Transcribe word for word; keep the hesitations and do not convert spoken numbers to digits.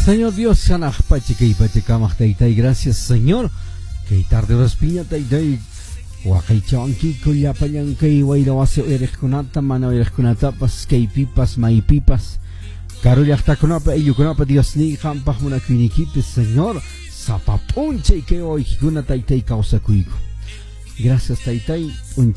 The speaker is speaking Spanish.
Señor Dios, sanaj pachikay pachikamaj taytay, gracias Señor. Kay tarde raspiña taytay. Wakaychawanki kullapallankay waylawasi uyrikkunata mana uyrikkunatapas kaypipas maypipas karu llaqtakunapi ayllukunapi Diosniy qampaq munakuykipis Señor sapapunchay kay wawqiykuna taytay kawsakuyku. Gracias taytay.